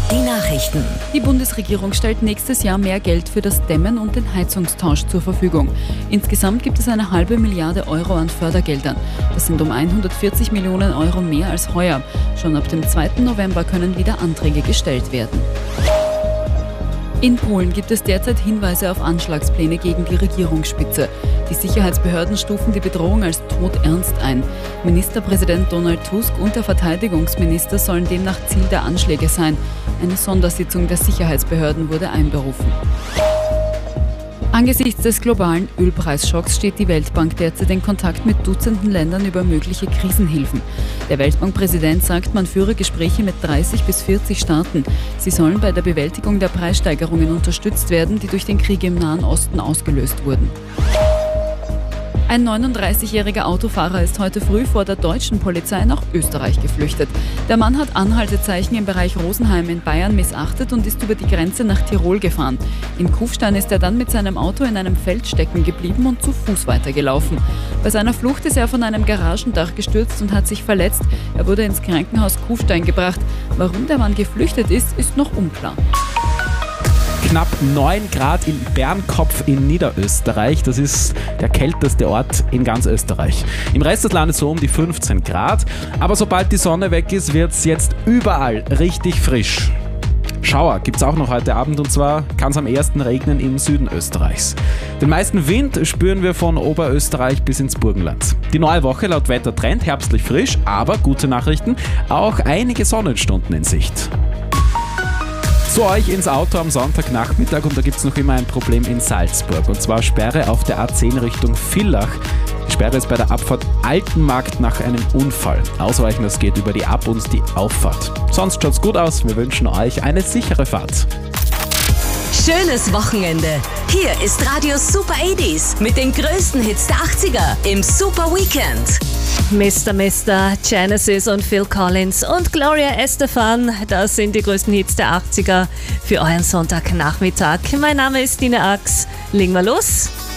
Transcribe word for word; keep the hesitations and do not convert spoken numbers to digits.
Die Nachrichten. Die Bundesregierung stellt nächstes Jahr mehr Geld für das Dämmen und den Heizungstausch zur Verfügung. Insgesamt gibt es eine halbe Milliarde Euro an Fördergeldern. Das sind um hundertvierzig Millionen Euro mehr als heuer. Schon ab dem zweiten November können wieder Anträge gestellt werden. In Polen gibt es derzeit Hinweise auf Anschlagspläne gegen die Regierungsspitze. Die Sicherheitsbehörden stufen die Bedrohung als todernst ein. Ministerpräsident Donald Tusk und der Verteidigungsminister sollen demnach Ziel der Anschläge sein. Eine Sondersitzung der Sicherheitsbehörden wurde einberufen. Angesichts des globalen Ölpreisschocks steht die Weltbank derzeit in Kontakt mit Dutzenden Ländern über mögliche Krisenhilfen. Der Weltbankpräsident sagt, man führe Gespräche mit dreißig bis vierzig Staaten. Sie sollen bei der Bewältigung der Preissteigerungen unterstützt werden, die durch den Krieg im Nahen Osten ausgelöst wurden. Ein neununddreißigjähriger Autofahrer ist heute früh vor der deutschen Polizei nach Österreich geflüchtet. Der Mann hat Anhaltezeichen im Bereich Rosenheim in Bayern missachtet und ist über die Grenze nach Tirol gefahren. In Kufstein ist er dann mit seinem Auto in einem Feld stecken geblieben und zu Fuß weitergelaufen. Bei seiner Flucht ist er von einem Garagendach gestürzt und hat sich verletzt. Er wurde ins Krankenhaus Kufstein gebracht. Warum der Mann geflüchtet ist, ist noch unklar. Knapp neun Grad in Bernkopf in Niederösterreich. Das ist der kälteste Ort in ganz Österreich. Im Rest des Landes so um die fünfzehn Grad. Aber sobald die Sonne weg ist, wird es jetzt überall richtig frisch. Schauer gibt es auch noch heute Abend und zwar kann es am ersten regnen im Süden Österreichs. Den meisten Wind spüren wir von Oberösterreich bis ins Burgenland. Die neue Woche laut Wettertrend herbstlich frisch, aber gute Nachrichten, auch einige Sonnenstunden in Sicht. Zu euch ins Auto am Sonntagnachmittag und da gibt es noch immer ein Problem in Salzburg und zwar Sperre auf der A zehn Richtung Villach. Die Sperre ist bei der Abfahrt Altenmarkt nach einem Unfall. Ausweichen, das geht über die Ab- und die Auffahrt. Sonst schaut's gut aus, wir wünschen euch eine sichere Fahrt. Schönes Wochenende. Hier ist Radio Super achtziger mit den größten Hits der achtziger im Super Weekend. Mister Mister, Genesis und Phil Collins und Gloria Estefan, das sind die größten Hits der achtziger für euren Sonntagnachmittag. Mein Name ist Nina Ax. Legen wir los.